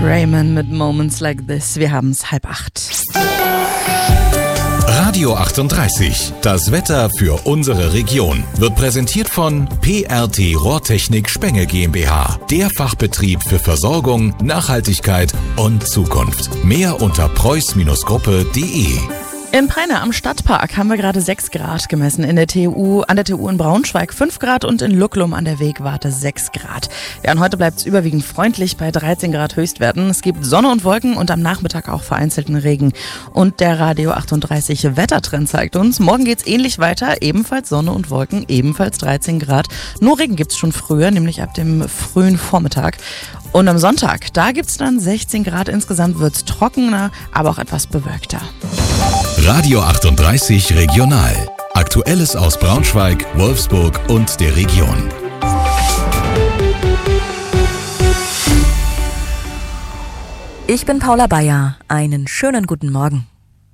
Raymond mit Moments Like This. Wir haben es 7:30. Radio 38, das Wetter für unsere Region, wird präsentiert von PRT Rohrtechnik Spenge GmbH, der Fachbetrieb für Versorgung, Nachhaltigkeit und Zukunft. Mehr unter preuß-gruppe.de. In Peine am Stadtpark haben wir gerade 6 Grad gemessen. An der TU in Braunschweig 5 Grad und in Lucklum an der Wegwarte 6 Grad. Ja, und heute bleibt es überwiegend freundlich bei 13 Grad Höchstwerten. Es gibt Sonne und Wolken und am Nachmittag auch vereinzelten Regen. Und der Radio 38 Wettertrend zeigt uns, morgen geht's ähnlich weiter. Ebenfalls Sonne und Wolken, ebenfalls 13 Grad. Nur Regen gibt's schon früher, nämlich ab dem frühen Vormittag. Und am Sonntag, da gibt's dann 16 Grad. Insgesamt wird's trockener, aber auch etwas bewölkter. Radio 38 Regional. Aktuelles aus Braunschweig, Wolfsburg und der Region. Ich bin Paula Bayer. Einen schönen guten Morgen.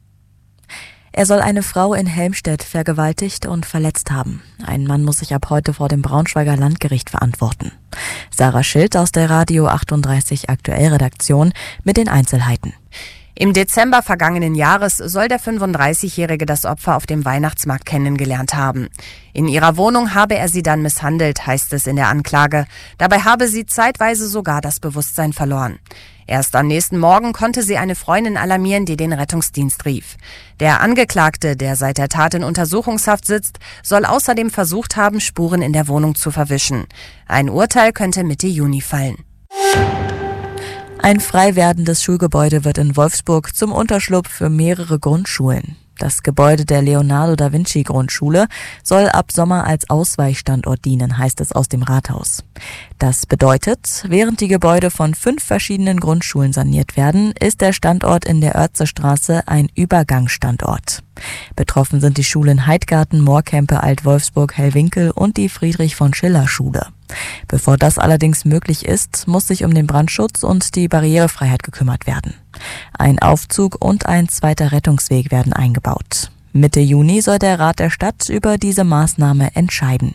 Er soll eine Frau in Helmstedt vergewaltigt und verletzt haben. Ein Mann muss sich ab heute vor dem Braunschweiger Landgericht verantworten. Sarah Schild aus der Radio 38 Aktuell-Redaktion mit den Einzelheiten. Im Dezember vergangenen Jahres soll der 35-Jährige das Opfer auf dem Weihnachtsmarkt kennengelernt haben. In ihrer Wohnung habe er sie dann misshandelt, heißt es in der Anklage. Dabei habe sie zeitweise sogar das Bewusstsein verloren. Erst am nächsten Morgen konnte sie eine Freundin alarmieren, die den Rettungsdienst rief. Der Angeklagte, der seit der Tat in Untersuchungshaft sitzt, soll außerdem versucht haben, Spuren in der Wohnung zu verwischen. Ein Urteil könnte Mitte Juni fallen. Ein frei werdendes Schulgebäude wird in Wolfsburg zum Unterschlupf für mehrere Grundschulen. Das Gebäude der Leonardo-da-Vinci-Grundschule soll ab Sommer als Ausweichstandort dienen, heißt es aus dem Rathaus. Das bedeutet, während die Gebäude von 5 verschiedenen Grundschulen saniert werden, ist der Standort in der Oertzestraße ein Übergangsstandort. Betroffen sind die Schulen Heidgarten, Moorkempe, Alt-Wolfsburg, Hellwinkel und die Friedrich-von-Schiller-Schule. Bevor das allerdings möglich ist, muss sich um den Brandschutz und die Barrierefreiheit gekümmert werden. Ein Aufzug und ein zweiter Rettungsweg werden eingebaut. Mitte Juni soll der Rat der Stadt über diese Maßnahme entscheiden.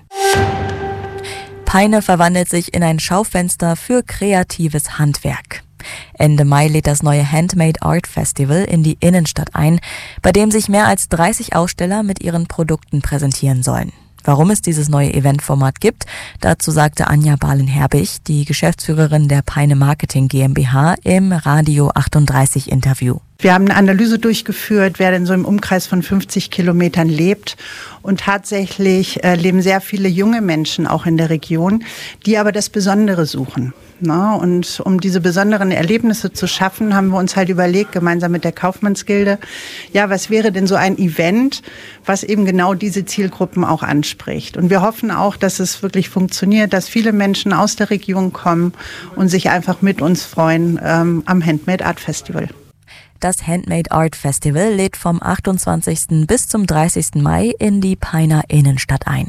Peine verwandelt sich in ein Schaufenster für kreatives Handwerk. Ende Mai lädt das neue Handmade Art Festival in die Innenstadt ein, bei dem sich mehr als 30 Aussteller mit ihren Produkten präsentieren sollen. Warum es dieses neue Eventformat gibt, dazu sagte Anja Bahlen-Herbig, die Geschäftsführerin der Peine Marketing GmbH, im Radio 38 Interview. Wir haben eine Analyse durchgeführt, wer denn so im Umkreis von 50 Kilometern lebt. Und tatsächlich leben sehr viele junge Menschen auch in der Region, die aber das Besondere suchen. Na, und um diese besonderen Erlebnisse zu schaffen, haben wir uns halt überlegt, gemeinsam mit der Kaufmannsgilde, ja, was wäre denn so ein Event, was eben genau diese Zielgruppen auch anspricht. Und wir hoffen auch, dass es wirklich funktioniert, dass viele Menschen aus der Region kommen und sich einfach mit uns freuen am Handmade Art Festival. Das Handmade Art Festival lädt vom 28. bis zum 30. Mai in die Peiner Innenstadt ein.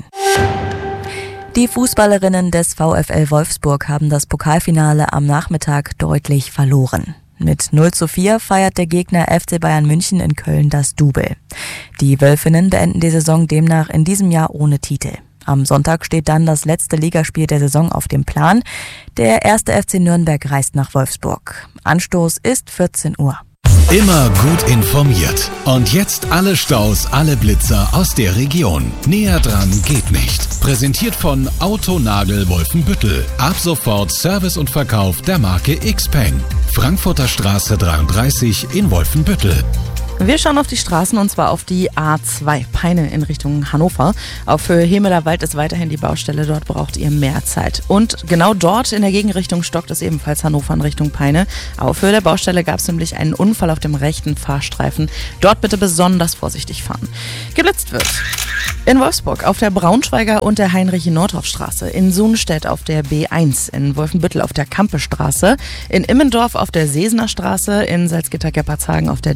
Die Fußballerinnen des VfL Wolfsburg haben das Pokalfinale am Nachmittag deutlich verloren. Mit 0:4 feiert der Gegner FC Bayern München in Köln das Double. Die Wölfinnen beenden die Saison demnach in diesem Jahr ohne Titel. Am Sonntag steht dann das letzte Ligaspiel der Saison auf dem Plan. Der 1. FC Nürnberg reist nach Wolfsburg. Anstoß ist 14 Uhr. Immer gut informiert. Und jetzt alle Staus, alle Blitzer aus der Region. Näher dran geht nicht. Präsentiert von Autonagel Wolfenbüttel. Ab sofort Service und Verkauf der Marke Xpeng. Frankfurter Straße 33 in Wolfenbüttel. Wir schauen auf die Straßen und zwar auf die A2 Peine in Richtung Hannover. Auf Höhe Hemelerwald ist weiterhin die Baustelle, dort braucht ihr mehr Zeit. Und genau dort in der Gegenrichtung stockt es ebenfalls Hannover in Richtung Peine. Auf Höhe der Baustelle gab es nämlich einen Unfall auf dem rechten Fahrstreifen. Dort bitte besonders vorsichtig fahren. Geblitzt wird in Wolfsburg auf der Braunschweiger und der Heinrich-Nordhoff-Straße, in Sunstedt auf der B1, in Wolfenbüttel auf der Kampestraße, in Immendorf auf der Sesener Straße, in Salzgitter-Geppartshagen auf der